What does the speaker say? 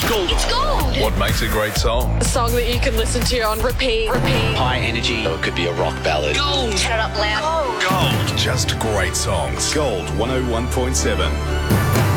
gold. It's gold. What makes a great song? A song that you can listen to on repeat. High energy. Or it could be a rock ballad. Gold. Turn it up loud. Gold. Just great songs. Gold 101.7.